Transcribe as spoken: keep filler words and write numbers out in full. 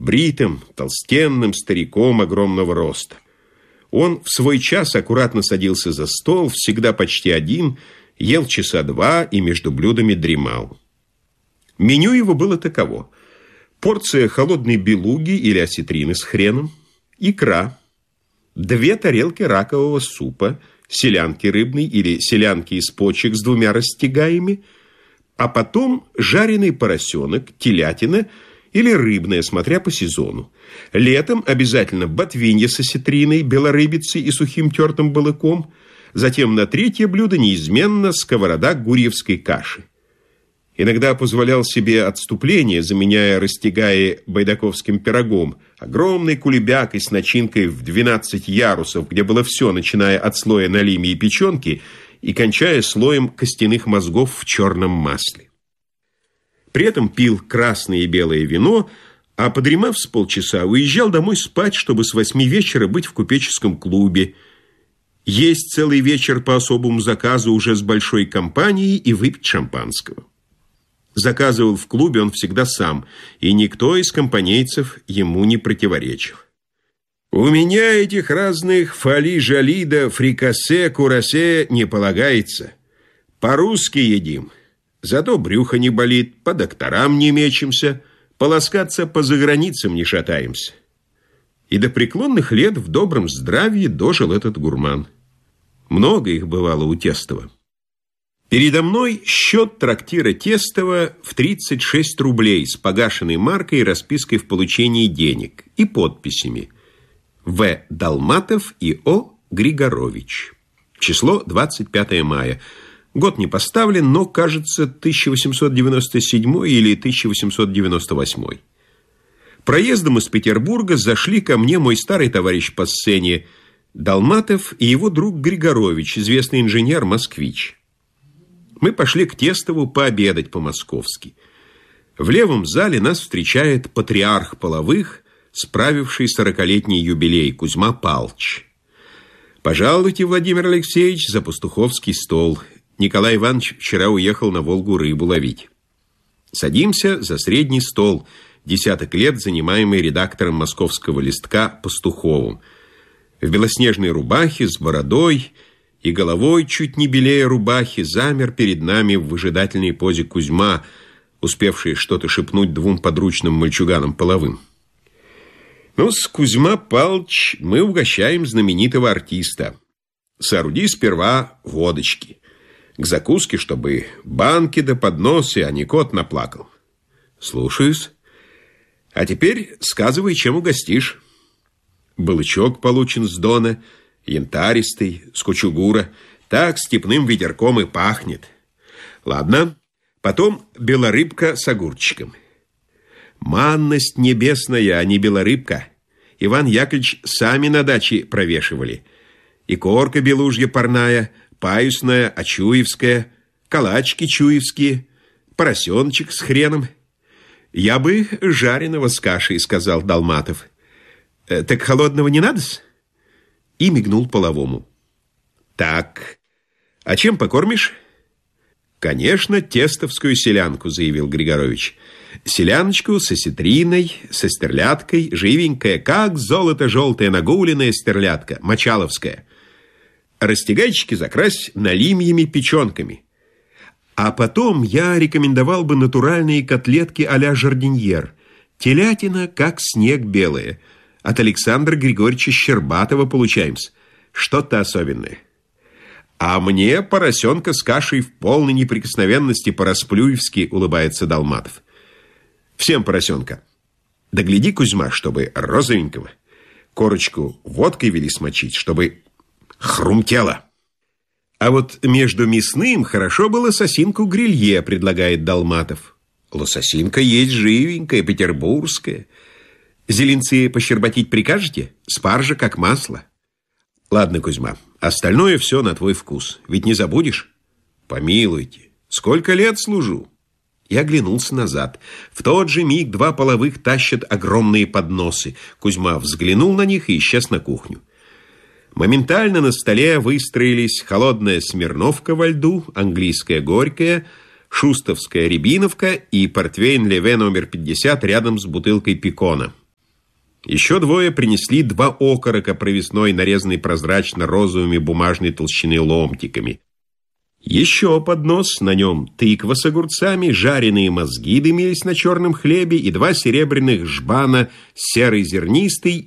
бритым, толстенным стариком огромного роста. Он в свой час аккуратно садился за стол, всегда почти один, ел часа два и между блюдами дремал. Меню его было таково: порция холодной белуги или осетрины с хреном, икра, две тарелки ракового супа, селянки рыбной или селянки из почек с двумя растягаями, а потом жареный поросенок, телятина или рыбная, смотря по сезону. Летом обязательно ботвинья с осетриной, белорыбицей и сухим тертым балыком. Затем на третье блюдо неизменно сковорода гурьевской каши. Иногда позволял себе отступление, заменяя растягая байдаковским пирогом, огромной кулебякой с начинкой в двенадцать ярусов, где было все, начиная от слоя налимья и печенки и кончая слоем костяных мозгов в черном масле. При этом пил красное и белое вино, а, подремав с полчаса, уезжал домой спать, чтобы с восьми вечера быть в купеческом клубе, есть целый вечер по особому заказу уже с большой компанией и выпить шампанского. Заказывал в клубе он всегда сам, и никто из компанейцев ему не противоречил. «У меня этих разных фоли-жали да фрикасе, курасе не полагается. По-русски едим. Зато брюхо не болит, по докторам не мечемся, полоскаться по заграницам не шатаемся». И до преклонных лет в добром здравии дожил этот гурман. Много их бывало у Тестова. Передо мной счет трактира Тестова в тридцать шесть рублей с погашенной маркой и распиской в получении денег и подписями: В. Долматов и О. Григорович. Число двадцать пятое мая. Год не поставлен, но, кажется, тысяча восемьсот девяносто седьмой или тысяча восемьсот девяносто восьмой. Проездом из Петербурга зашли ко мне мой старый товарищ по сцене Долматов и его друг Григорович, известный инженер-москвич. Мы пошли к Тестову пообедать по-московски. В левом зале нас встречает патриарх половых, справивший сорокалетний юбилей, Кузьма Палч. «Пожалуйте, Владимир Алексеевич, за пастуховский стол. Николай Иванович вчера уехал на Волгу рыбу ловить». Садимся за средний стол, десяток лет занимаемый редактором московского листка Пастуховым. В белоснежной рубахе, с бородой и головой, чуть не белее рубахи, замер перед нами в выжидательной позе Кузьма, успевший что-то шепнуть двум подручным мальчуганам половым. Ну, с Кузьма Палч мы угощаем знаменитого артиста. Сооруди сперва водочки. К закуске, чтобы банки да подносы, а не кот наплакал. Слушаюсь. А теперь сказывай, чем угостишь. Балычок получен с Дона, янтаристый, с кучугура. Так степным ветерком и пахнет. Ладно, потом белорыбка с огурчиком. Манность небесная, а не белорыбка. Иван Яковлевич сами на даче провешивали. И корка белужья парная, паюсная, очуевская, калачки чуевские, поросеночек с хреном. Я бы жареного с кашей, сказал Долматов. Так холодного не надо-с? И мигнул половому. Так, а чем покормишь? Конечно, тестовскую селянку, заявил Григорович. Селяночку со осетриной, со стерляткой, живенькая, как золото желтая нагуленная стерлядка, мочаловская. Растягайчики закрась налимьями печенками. А потом я рекомендовал бы натуральные котлетки а-ля жардиньер. Телятина, как снег белая. От Александра Григорьевича Щербатова получаемся. Что-то особенное. А мне поросенка с кашей в полной неприкосновенности по-расплюевски, улыбается Долматов. Всем поросенка. Да гляди, Кузьма, чтобы розовенького. Корочку водкой вели смочить, чтобы хрумтело. А вот между мясным хорошо бы лососинку грилье, предлагает Долматов. Лососинка есть живенькая, петербургская. Зеленцы пощербатить прикажете? Спаржа как масло. Ладно, Кузьма, остальное все на твой вкус. Ведь не забудешь? Помилуйте, сколько лет служу. Я оглянулся назад. В тот же миг два половых тащат огромные подносы. Кузьма взглянул на них и исчез на кухню. Моментально на столе выстроились холодная смирновка во льду, английская горькая, шустовская рябиновка и портвейн Леве номер пятьдесят рядом с бутылкой пикона. Еще двое принесли два окорока провесной, нарезанный прозрачно-розовыми бумажной толщины ломтиками. Еще поднос, на нем тыква с огурцами, жареные мозги дымились на черном хлебе и два серебряных жбана с серой зернистой